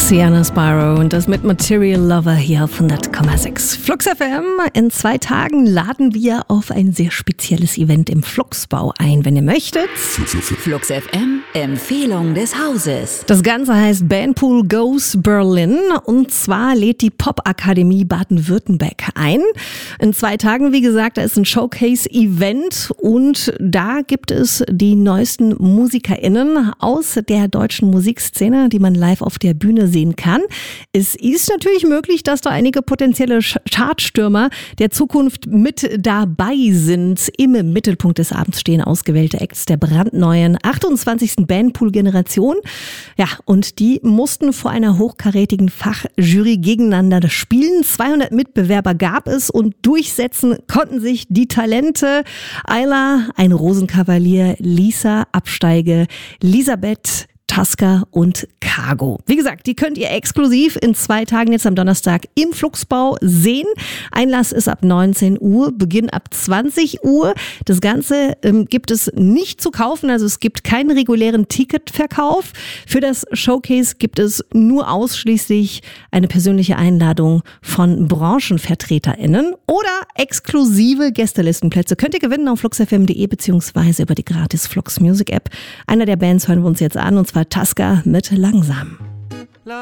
Sienna Spyro und das mit Material Lover hier auf 100,6. Flux FM. In 2 Tagen laden wir auf ein sehr spezielles Event im Fluxbau ein, wenn ihr möchtet. Flux FM, Empfehlung des Hauses. Das Ganze heißt Bandpool Goes Berlin und zwar lädt die Popakademie Baden-Württemberg ein. In 2 Tagen, wie gesagt, da ist ein Showcase-Event und da gibt es die neuesten MusikerInnen aus der deutschen Musikszene, die man live auf der Bühne sehen kann. Es ist natürlich möglich, dass da einige potenzielle Chartstürmer der Zukunft mit dabei sind. Im Mittelpunkt des Abends stehen ausgewählte Acts der brandneuen 28. Bandpool-Generation. Ja, und die mussten vor einer hochkarätigen Fachjury gegeneinander spielen. 200 Mitbewerber gab es und durchsetzen konnten sich die Talente Ayla, ein Rosenkavalier, Lisa, Absteige, Elisabeth, Tasker und Cargo. Wie gesagt, die könnt ihr exklusiv in 2 Tagen jetzt am Donnerstag im Fluxbau sehen. Einlass ist ab 19 Uhr, Beginn ab 20 Uhr. Das Ganze gibt es nicht zu kaufen, also es gibt keinen regulären Ticketverkauf. Für das Showcase gibt es nur ausschließlich eine persönliche Einladung von BranchenvertreterInnen oder exklusive Gästelistenplätze. Könnt ihr gewinnen auf fluxfm.de beziehungsweise über die gratis Flux Music App. Einer der Bands hören wir uns jetzt an und zwar Tasker mit Langsam.